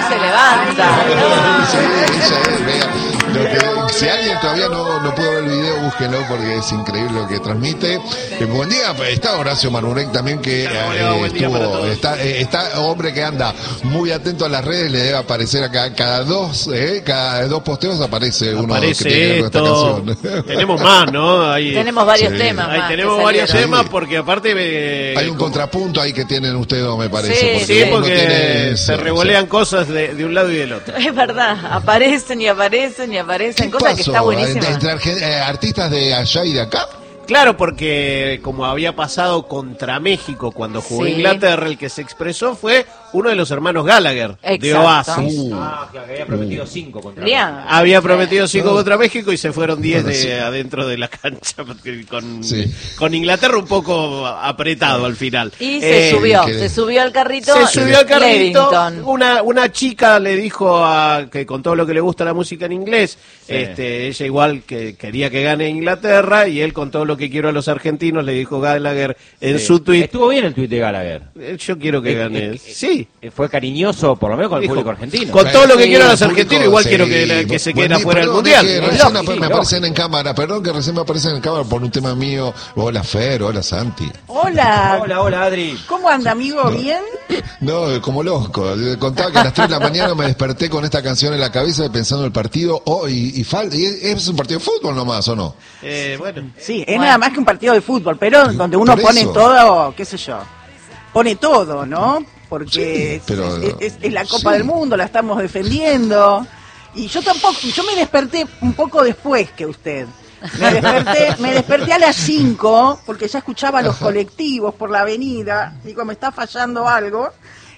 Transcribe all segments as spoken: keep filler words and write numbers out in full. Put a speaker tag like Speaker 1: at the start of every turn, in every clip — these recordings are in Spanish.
Speaker 1: se levanta.
Speaker 2: No. Sí, ella es, vea. Lo que, si alguien todavía no, no pudo ver el video, búsquenlo porque es increíble lo que transmite. Eh, buen día, está Horacio Marurek también que eh, estuvo, está, eh, está hombre que anda muy atento a las redes, le debe aparecer acá cada dos, eh, cada dos posteos aparece uno
Speaker 3: aparece
Speaker 2: que tiene
Speaker 3: esto.
Speaker 2: Esta canción.
Speaker 3: Tenemos más, ¿no? Ahí,
Speaker 1: tenemos varios
Speaker 2: sí.
Speaker 1: temas.
Speaker 3: Ahí
Speaker 1: más
Speaker 3: tenemos varios temas porque aparte eh,
Speaker 2: hay un
Speaker 3: como,
Speaker 2: contrapunto ahí que tienen ustedes dos, me parece.
Speaker 1: Sí,
Speaker 2: porque
Speaker 3: sí, porque
Speaker 2: tiene,
Speaker 3: se
Speaker 2: sí,
Speaker 3: revolean
Speaker 2: sí.
Speaker 3: cosas de, de un lado y del otro.
Speaker 1: Es verdad, aparecen y aparecen y aparecen, cosa que está buenísima.
Speaker 2: Entre, entre eh, artistas de allá y de acá.
Speaker 3: Claro, porque como había pasado contra México cuando jugó
Speaker 1: Sí.
Speaker 3: Inglaterra, el que se expresó fue uno de los hermanos Gallagher,
Speaker 1: Exacto.
Speaker 3: de Oasis.
Speaker 2: Uh.
Speaker 4: Ah, claro, que había prometido cinco contra
Speaker 1: Bien.
Speaker 3: Había prometido cinco
Speaker 2: No.
Speaker 3: contra México y se fueron diez
Speaker 2: Bueno,
Speaker 3: de
Speaker 2: sí.
Speaker 3: adentro de la cancha porque con,
Speaker 2: Sí.
Speaker 3: con Inglaterra un poco apretado al final.
Speaker 1: Y se
Speaker 3: Eh,
Speaker 1: subió,
Speaker 2: que-
Speaker 1: se subió al carrito.
Speaker 3: Se subió al carrito.
Speaker 1: Levington.
Speaker 3: Una, una chica le dijo a, que con todo lo que le gusta la música en inglés,
Speaker 4: Sí.
Speaker 3: este, ella igual que quería que gane Inglaterra y él con todo lo que quiero a los argentinos le dijo Gallagher en
Speaker 4: Sí.
Speaker 3: su tweet.
Speaker 4: Estuvo bien el tuit de Gallagher.
Speaker 3: eh, Yo quiero que
Speaker 4: Eh,
Speaker 3: gane.
Speaker 4: eh, eh,
Speaker 3: Sí.
Speaker 4: eh, Fue cariñoso, por lo menos con el
Speaker 3: Dijo,
Speaker 4: público argentino.
Speaker 3: con todo lo que
Speaker 1: Sí,
Speaker 3: quiero a los
Speaker 2: el público,
Speaker 3: argentinos, igual
Speaker 2: sí.
Speaker 3: quiero que, que se
Speaker 2: Buen
Speaker 3: queden
Speaker 2: día,
Speaker 3: afuera del
Speaker 2: perdón,
Speaker 3: mundial.
Speaker 2: es que
Speaker 4: Es
Speaker 2: recién
Speaker 4: lógico,
Speaker 2: ap- me
Speaker 4: lógico.
Speaker 2: aparecen en cámara, perdón que recién me aparecen en cámara por un tema mío. Hola Fer, hola Santi.
Speaker 5: Hola.
Speaker 4: Hola, hola, Adri.
Speaker 5: ¿Cómo anda, amigo? ¿Bien?
Speaker 2: No, como loco. Contaba que a las tres de la mañana me desperté con esta canción en la cabeza pensando en el partido. Oh, y, y, fal- y es un partido de fútbol nomás, ¿o no?
Speaker 3: Eh, bueno.
Speaker 5: Sí, es
Speaker 1: Bueno.
Speaker 5: nada más que un partido de fútbol, pero donde uno
Speaker 2: Por
Speaker 5: pone
Speaker 2: eso.
Speaker 5: todo, qué sé yo, pone todo, ¿no? Porque
Speaker 2: Sí, pero-
Speaker 5: es, es- es la Copa
Speaker 2: sí.
Speaker 5: del Mundo, la estamos defendiendo. Y yo tampoco, yo me desperté un poco después que usted. Me desperté, me desperté a las cinco, porque ya escuchaba los colectivos por la avenida. Digo, me está fallando algo.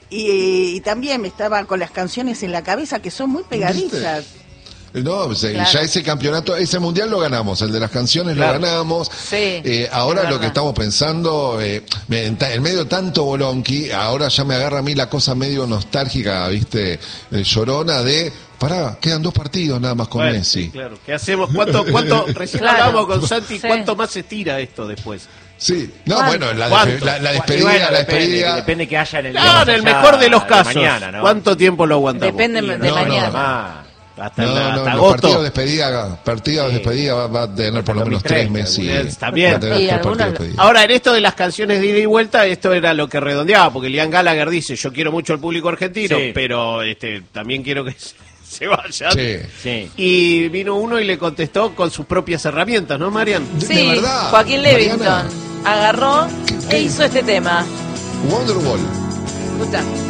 Speaker 5: Y, y también me estaba con las canciones en la cabeza que son muy pegadizas.
Speaker 2: No, pues, eh,
Speaker 1: Claro.
Speaker 2: ya ese campeonato, ese mundial lo ganamos, el de las canciones
Speaker 3: Claro.
Speaker 2: lo ganamos.
Speaker 1: Sí,
Speaker 2: Eh,
Speaker 1: es
Speaker 2: ahora
Speaker 1: verdad.
Speaker 2: lo que estamos pensando, eh, me- en, ta- en medio de tanto bolonqui, ahora ya me agarra a mí la cosa medio nostálgica, viste, eh, llorona de, pará, quedan dos partidos nada más con
Speaker 3: Bueno,
Speaker 2: Messi.
Speaker 3: sí, claro. ¿Qué hacemos? ¿Cuánto, cuánto, recién
Speaker 1: Claro.
Speaker 3: hablábamos con Santi,
Speaker 1: Sí.
Speaker 3: cuánto más se tira esto después?
Speaker 2: Sí, no,
Speaker 1: ¿Cuánto?
Speaker 2: bueno, la,
Speaker 3: ¿Cuánto?
Speaker 2: despe- la, la
Speaker 4: Y
Speaker 2: despedida,
Speaker 4: bueno,
Speaker 2: la
Speaker 4: depende,
Speaker 2: despedida.
Speaker 4: depende que haya en el día
Speaker 3: Claro,
Speaker 4: más
Speaker 3: en el
Speaker 4: allá
Speaker 3: mejor de los
Speaker 4: de
Speaker 3: casos.
Speaker 4: mañana, ¿no?
Speaker 3: ¿Cuánto tiempo lo aguantamos?
Speaker 1: Depende
Speaker 3: Y-
Speaker 1: de
Speaker 2: no,
Speaker 1: mañana.
Speaker 2: no.
Speaker 4: Ah,
Speaker 3: Hasta,
Speaker 2: No,
Speaker 3: la-
Speaker 2: no,
Speaker 3: hasta
Speaker 2: los
Speaker 3: agosto.
Speaker 2: partidos de despedida, partidos de
Speaker 4: Sí.
Speaker 2: despedida va, va a tener por lo menos
Speaker 4: dos mil
Speaker 2: tres
Speaker 4: treinta,
Speaker 2: Messi.
Speaker 3: algunos. Está bien.
Speaker 2: Va a tener
Speaker 1: Y
Speaker 2: tres
Speaker 1: algunos-
Speaker 2: partidos de despedida.
Speaker 3: Ahora, en esto de las canciones de ida y vuelta, esto era lo que redondeaba, porque Liam Gallagher dice, yo quiero mucho al público argentino,
Speaker 4: Sí.
Speaker 3: pero este también quiero que se, se vayan.
Speaker 2: Sí.
Speaker 4: sí.
Speaker 3: Y vino uno y le contestó con sus propias herramientas, ¿no, Marian?
Speaker 2: De-
Speaker 1: Sí,
Speaker 2: de verdad,
Speaker 1: Joaquín Levington
Speaker 2: Mariana.
Speaker 1: agarró e hizo este tema.
Speaker 2: Wonderwall.
Speaker 1: Escucha.